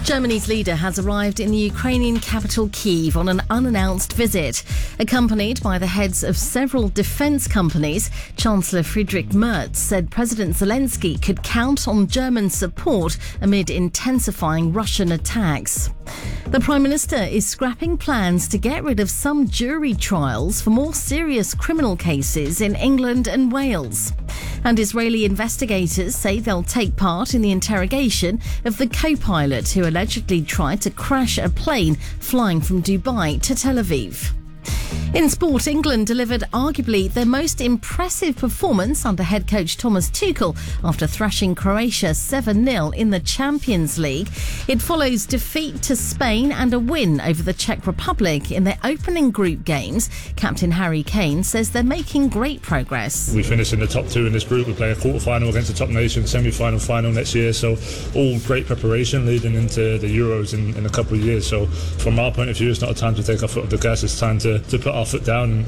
Germany's leader has arrived in the Ukrainian capital Kyiv on an unannounced visit. Accompanied by the heads of several defence companies, Chancellor Friedrich Merz said President Zelensky could count on German support amid intensifying Russian attacks. The Prime Minister is scrapping plans to get rid of some jury trials for more serious criminal cases in England and Wales. And Israeli investigators say they'll take part in the interrogation of the co-pilot who allegedly tried to crash a plane flying from Dubai to Tel Aviv. In sport, England delivered arguably their most impressive performance under head coach Thomas Tuchel after thrashing Croatia 7-0 in the Champions League. It follows defeat to Spain and a win over the Czech Republic in their opening group games. Captain Harry Kane says they're making great progress. We finished in the top two in this group. We play a quarter-final against the top nation, semi-final, final next year. So all great preparation leading into the Euros in a couple of years. So from our point of view, it's not a time to take our foot off the gas. It's time to put our foot down